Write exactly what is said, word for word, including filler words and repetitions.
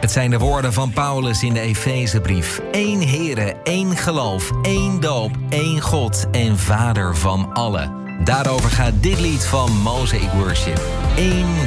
Het zijn de woorden van Paulus in de Efezebrief. Eén Here, één geloof, één doop, één God en Vader van allen. Daarover gaat dit lied van Mosaic Worship. Eén